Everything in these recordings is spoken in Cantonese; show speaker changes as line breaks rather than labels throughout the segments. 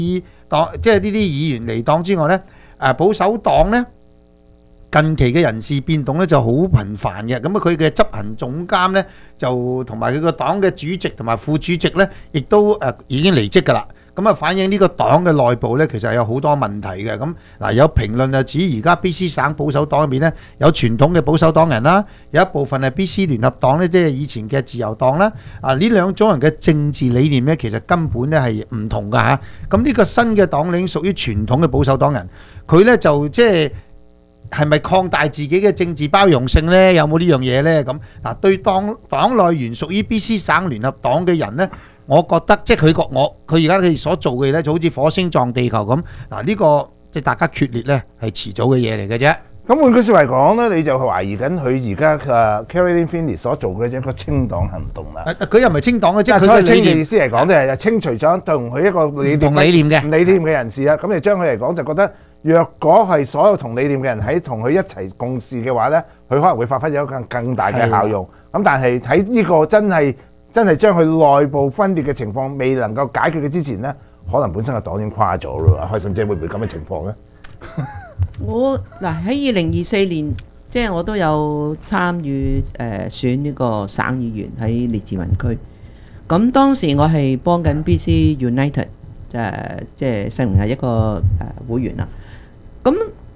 黨即係呢啲議員離黨之外咧，保守黨咧近期嘅人事變動咧就好頻繁嘅，咁啊佢嘅執行總監咧就同埋佢個黨嘅主席同埋副主席咧，亦都已經離職㗎啦。咁啊反映呢個黨嘅內部咧，其實有好多問題嘅。咁嗱有評論就指而家 BC 省保守黨入面咧，有傳統嘅保守黨人啦，有一部分係 BC 聯合黨咧，即係以前嘅自由黨啦。呢兩種人嘅政治理念咧，其實根本咧係唔同㗎嚇。咁呢個新嘅黨領屬於傳統嘅保守黨人，佢咧就即係咪擴大自己嘅政治包容性呢？有冇呢樣嘢呢？咁嗱，對黨內原屬於 BC 省聯合黨嘅人呢，我覺得即係佢而家佢所做嘅嘢咧，就好似火星撞地球咁。嗱，呢個即係大家決裂呢，係遲早嘅嘢嚟嘅啫。
咁換句説話嚟講咧，你就懷疑緊佢而家Caroline Finney 所做嘅一個清黨行動啦。
佢又唔係清黨嘅，即係佢嘅
所謂清嘅
理念
意思嚟講，就係清除咗同佢一個理
同
念
理念嘅
人士啦。咁就將佢嚟講就覺得，若果係所有同理念嘅人喺同佢一齊共事嘅話咧，佢可能會發揮咗更大嘅效用。咁但係睇呢個真係將佢內部分裂嘅情況未能夠解決嘅之前咧，可能本身個黨已經垮咗咯。開心姐會唔會咁嘅情況咧？
我嗱喺2024年，即係我都有參與選呢個省議員喺列治文區。咁當時我係幫緊 BC United，即係成為一個會員啦。咁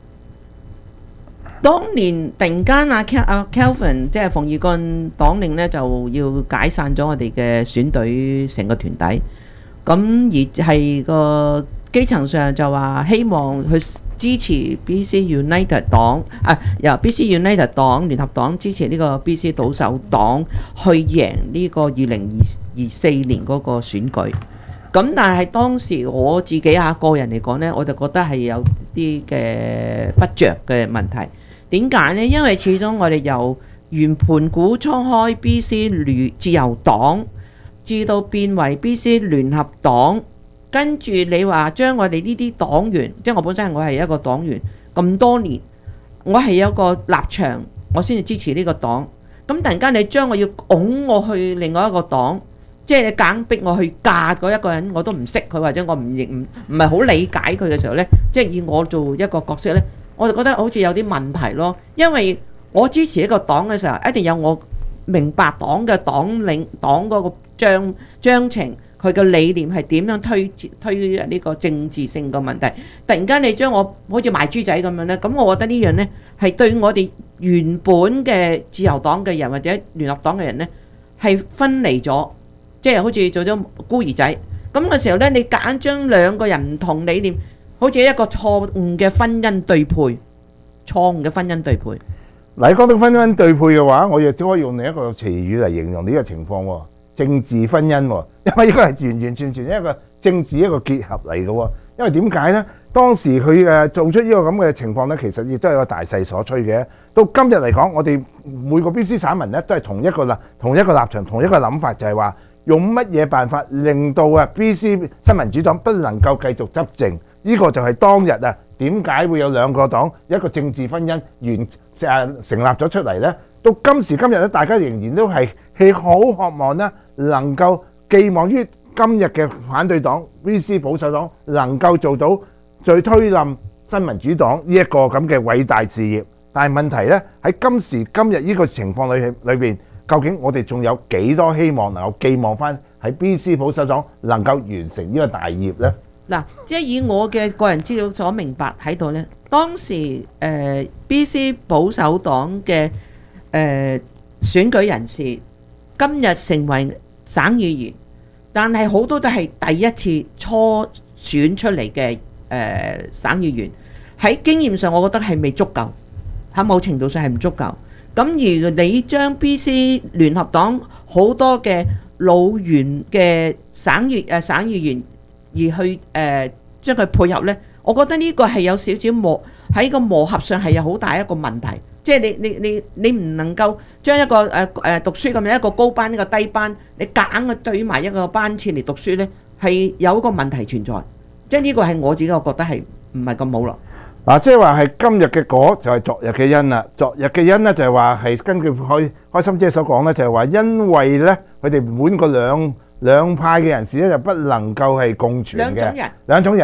當年突然間阿 Kelvin 即係馮義幹黨領呢，就要解散咗我哋嘅選隊成個團體。咁而係個基層上就話希望去支持 BC United 黨由 BC United 黨聯合黨支持呢個 BC 保守黨去贏呢個2024年嗰個選舉。咁但係當時我自己個人嚟講呢，我就覺得係有啲嘅不着嘅問題。點解呢？因為始終我哋由原盤古初開 BC 自由黨至到變為 BC 聯合黨，跟住你話將我哋呢啲黨員，即係我本身我係一個黨員咁多年，我係有個立場，我先至支持呢個黨。咁突然間你將我要拱我去另外一個黨，即係你硬逼我去嫁嗰一個人，我都唔識佢，或者我唔係好理解佢嘅時候呢，即係以我做一個角色呢，我就覺得好似有啲問題咯。因為我支持一個黨嘅時候，一定有我明白黨嘅黨領黨嗰個章程，佢嘅理念係點樣推呢個政治性嘅問題。突然間你將我好似賣豬仔咁樣呢，咁我覺得呢樣呢係對我哋原本嘅自由黨嘅人或者聯合黨嘅人呢係分離咗，即係好似做咗孤兒仔。咁嘅時候呢，你夾硬將兩個人唔同理念，好似一個錯誤嘅婚姻對配，錯誤嘅婚姻對配。
嗱，講到婚姻對配嘅話，我亦都可以用另一個詞語嚟形容呢個情況喎，政治婚姻喎，因為呢個係完完全全一個政治一個結合嚟嘅喎。因為點解呢？當時佢做出呢個咁嘅情況呢，其實亦都係個大勢所趨嘅。到今日嚟講，我哋每個 BC 省民呢都係同一個立場、同一個諗法，就係話用乜嘢辦法令到BC 新民主黨不能夠繼續執政？呢個就係當日點解會有兩個黨一個政治婚姻成立咗出嚟呢？到今時今日咧，大家仍然都係好渴望呢，能夠寄望於今日嘅反對黨 BC 保守黨能夠做到最推冧新民主黨呢一個咁嘅偉大事業。但係問題呢，喺今時今日呢個情況裏邊，究竟我哋仲有幾多希望能夠寄望翻喺 BC 保守黨能夠完成呢個大業呢？
嗱，即係以我嘅個人資料所明白喺度呢，當時BC 保守黨嘅選舉人士今日成為省議員，但係好多都係第一次初選出嚟嘅省議員，喺經驗上我覺得係未足夠，喺某程度上係唔足夠。咁而你將 BC 聯合黨好多嘅老員嘅省議員而去將佢配合呢，我覺得呢個係有少少喺個磨合上係有好大一個問題。即係你唔能夠將一個讀書咁樣一個高班一個低班，你夾硬去對埋一個班次嚟讀書呢，係有一個問題存在。即係呢個係我自己我覺得係唔係咁好咯。
嗱，即係話係今日嘅果就係昨日嘅因啦。昨日嘅因呢，就係話係根據開心姐所講呢，就係話因為呢，佢哋換過兩派嘅人士咧就不能夠係共存嘅
兩種人。
兩種人。